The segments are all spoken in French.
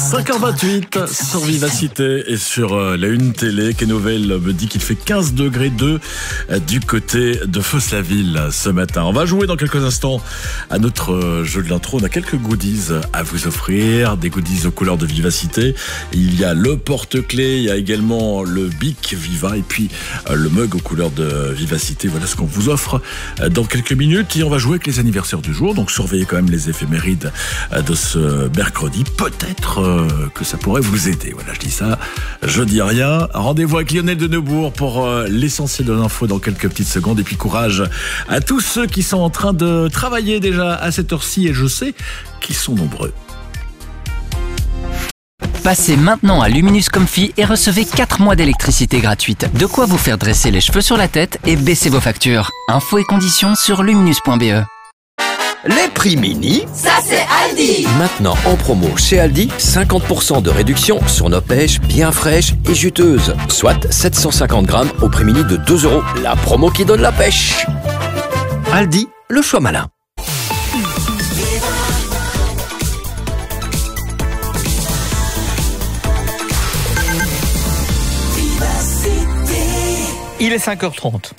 5h28 sur Vivacité et sur la Une Télé. Nouvelle me dit qu'il fait 15 degrés 2 du côté de Fos-la-Ville ce matin. On va jouer dans quelques instants à notre jeu de l'intro. On a quelques goodies à vous offrir, des goodies aux couleurs de Vivacité. Il y a le porte-clés, il y a également le Bic Viva et puis le mug aux couleurs de Vivacité. Voilà ce qu'on vous offre dans quelques minutes. Et on va jouer avec les anniversaires du jour. Donc surveillez quand même les éphémérides de ce mercredi. Peut-être que ça pourrait vous aider. Voilà, je dis ça, je dis rien. Rendez-vous avec Lionel de Neubourg pour l'essentiel de l'info dans quelques petites secondes. Et puis courage à tous ceux qui sont en train de travailler déjà à cette heure-ci. Et je sais qu'ils sont nombreux. Passez maintenant à Luminus Comfy et recevez 4 mois d'électricité gratuite. De quoi vous faire dresser les cheveux sur la tête et baisser vos factures. Infos et conditions sur luminus.be. Les prix mini, ça c'est Aldi. Maintenant en promo chez Aldi, 50% de réduction sur nos pêches bien fraîches et juteuses. Soit 750 grammes au prix mini de 2 €. La promo qui donne la pêche. Aldi, le choix malin. Il est 5h30.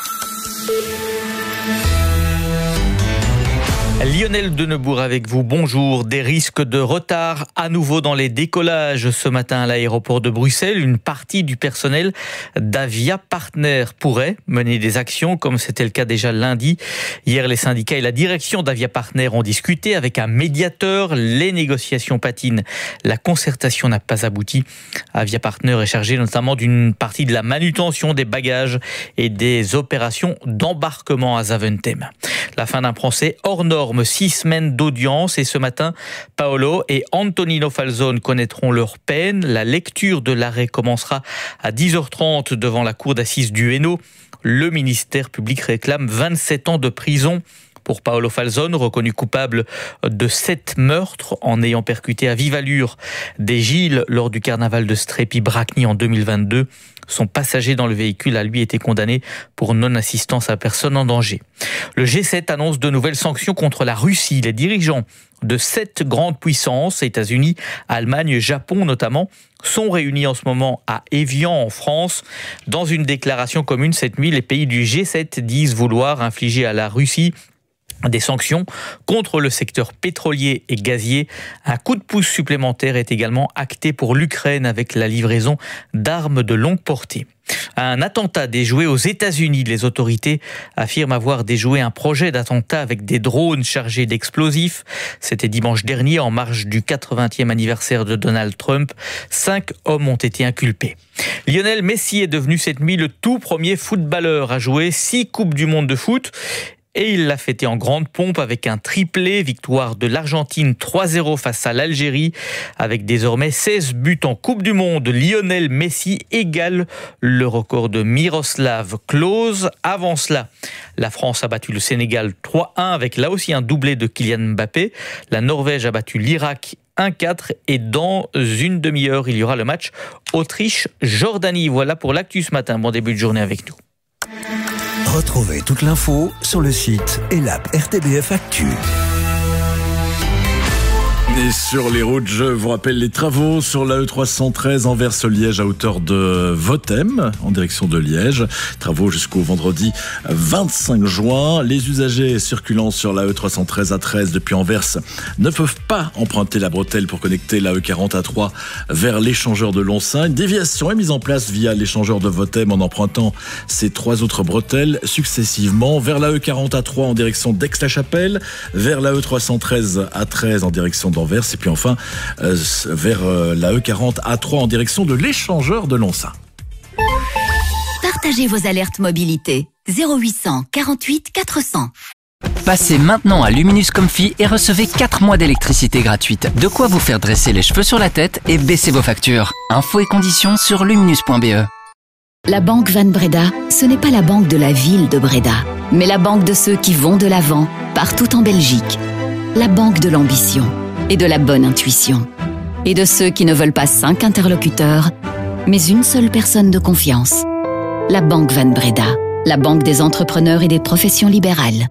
Lionel de Neubourg avec vous, bonjour. Des risques de retard à nouveau dans les décollages ce matin à l'aéroport de Bruxelles. Une partie du personnel d'Avia Partner pourrait mener des actions comme c'était le cas déjà lundi. Hier, les syndicats et la direction d'Avia Partner ont discuté avec un médiateur. Les négociations patinent. La concertation n'a pas abouti. Avia Partner est chargé notamment d'une partie de la manutention des bagages et des opérations d'embarquement à Zaventem. La fin d'un procès hors norme, 6 semaines d'audience et ce matin, Paolo et Antonino Falzone connaîtront leur peine. La lecture de l'arrêt commencera à 10h30 devant la cour d'assises du Hainaut. Le ministère public réclame 27 ans de prison pour Paolo Falzone, reconnu coupable de 7 meurtres en ayant percuté à vive allure des Gilles lors du carnaval de Strépy-Bracny en 2022. Son passager dans le véhicule a lui été condamné pour non-assistance à personne en danger. Le G7 annonce de nouvelles sanctions contre la Russie. Les dirigeants de 7 grandes puissances, États-Unis, Allemagne, Japon notamment, sont réunis en ce moment à Évian en France. Dans une déclaration commune cette nuit, les pays du G7 disent vouloir infliger à la Russie des sanctions contre le secteur pétrolier et gazier. Un coup de pouce supplémentaire est également acté pour l'Ukraine avec la livraison d'armes de longue portée. Un attentat déjoué aux États-Unis. Les autorités affirment avoir déjoué un projet d'attentat avec des drones chargés d'explosifs. C'était dimanche dernier en marge du 80e anniversaire de Donald Trump. 5 hommes ont été inculpés. Lionel Messi est devenu cette nuit le tout premier footballeur à jouer 6 Coupes du Monde de foot. Et il l'a fêté en grande pompe avec un triplé, victoire de l'Argentine 3-0 face à l'Algérie. Avec désormais 16 buts en Coupe du Monde, Lionel Messi égale le record de Miroslav Klose. Avant cela, la France a battu le Sénégal 3-1 avec là aussi un doublé de Kylian Mbappé. La Norvège a battu l'Irak 1-4 et dans une demi-heure, il y aura le match Autriche-Jordanie. Voilà pour l'actu ce matin. Bon début de journée avec nous. Retrouvez toute l'info sur le site et l'app RTBF Actu. Et sur les routes, je vous rappelle les travaux sur la E313 Anvers-Liège à hauteur de Votem, en direction de Liège. Travaux jusqu'au vendredi 25 juin. Les usagers circulant sur la E313 A13 depuis Anvers ne peuvent pas emprunter la bretelle pour connecter la E40 A3 vers l'échangeur de Lonsin. Une déviation est mise en place via l'échangeur de Votem en empruntant ces 3 autres bretelles successivement vers la E40 A3 en direction d'Aix-la-Chapelle, vers la E313 A13 en direction d'Anvers et puis enfin vers la E40 A3 en direction de l'échangeur de Lonsin. Partagez vos alertes mobilité 0800 48 400. Passez maintenant à Luminus Comfy et recevez 4 mois d'électricité gratuite. De quoi vous faire dresser les cheveux sur la tête et baisser vos factures. Infos et conditions sur luminus.be. La banque Van Breda, ce n'est pas la banque de la ville de Breda, mais la banque de ceux qui vont de l'avant, partout en Belgique. La banque de l'ambition et de la bonne intuition. Et de ceux qui ne veulent pas 5 interlocuteurs, mais une seule personne de confiance. La banque Van Breda, la banque des entrepreneurs et des professions libérales.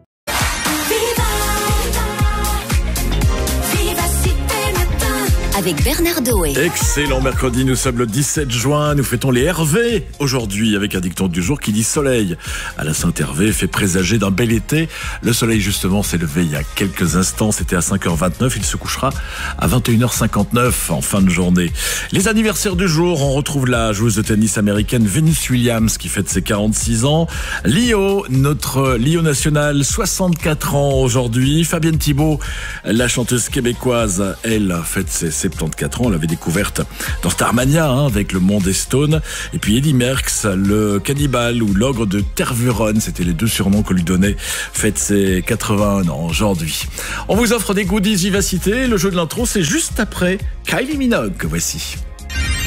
avec Bernard Doé. Excellent mercredi, nous sommes le 17 juin, nous fêtons les Hervé aujourd'hui avec un dicton du jour qui dit soleil. À la Saint-Hervé fait présager d'un bel été. Le soleil justement s'est levé il y a quelques instants, c'était à 5h29, il se couchera à 21h59 en fin de journée. Les anniversaires du jour, on retrouve la joueuse de tennis américaine Venus Williams qui fête ses 46 ans. Lio, notre Lio national, 64 ans aujourd'hui. Fabienne Thibault, la chanteuse québécoise, elle fête ses 74 ans. On l'avait découverte dans Starmania avec le Monde des Stones. Et puis Eddie Merckx, le cannibale ou l'ogre de Tervuren, c'était les deux surnoms qu'on lui donnait, fête ses 81 ans aujourd'hui. On vous offre des goodies Vivacité. Le jeu de l'intro, c'est juste après Kylie Minogue que voici.